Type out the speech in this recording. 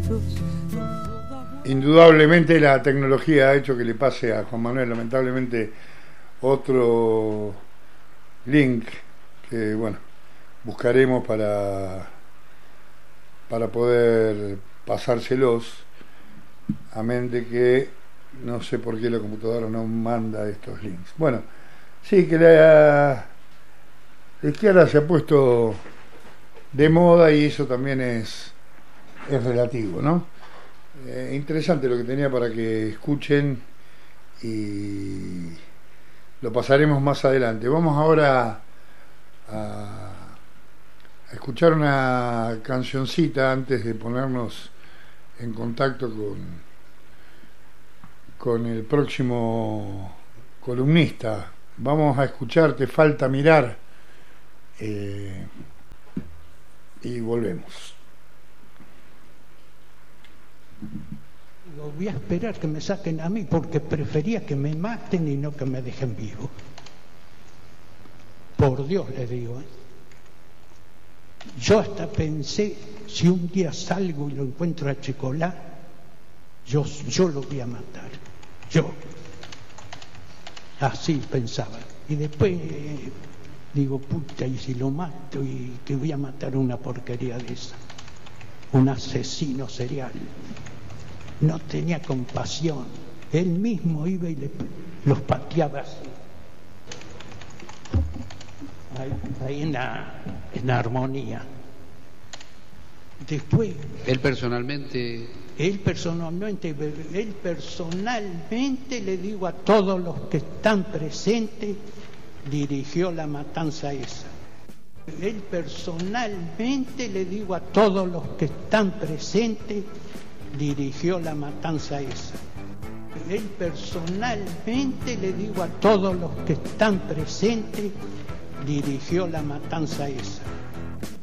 Indudablemente la tecnología ha hecho que le pase a Juan Manuel, lamentablemente, otro link que, bueno, buscaremos para poder pasárselos, amén de que no sé por qué la computadora no manda estos links. Bueno, sí, que la izquierda se ha puesto de moda y eso también es relativo, ¿no? Interesante lo que tenía para que escuchen y lo pasaremos más adelante. Vamos ahora a escuchar una cancioncita antes de ponernos en contacto con el próximo columnista. Vamos a escuchar Te falta mirar y volvemos. Voy a esperar que me saquen a mí porque prefería que me maten y no que me dejen vivo. Por Dios le digo, Yo hasta pensé, si un día salgo y lo encuentro a Chicolá, yo lo voy a matar. Yo. Así pensaba. Y después digo, puta, y si lo mato y que voy a matar una porquería de esa. Un asesino serial. No tenía compasión. Él mismo iba y los pateaba así. Ahí en la armonía. Después. Él personalmente le digo a todos los que están presentes, dirigió la matanza esa. Él personalmente le digo a todos los que están presentes, dirigió la matanza esa. Él personalmente le digo a todos los que están presentes, dirigió la matanza esa.